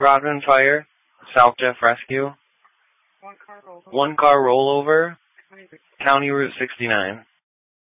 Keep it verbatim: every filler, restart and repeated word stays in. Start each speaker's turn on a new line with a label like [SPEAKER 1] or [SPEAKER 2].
[SPEAKER 1] Rodman Fire, South Jeff Rescue,
[SPEAKER 2] One car rollover.
[SPEAKER 1] one car rollover, County Route sixty-nine.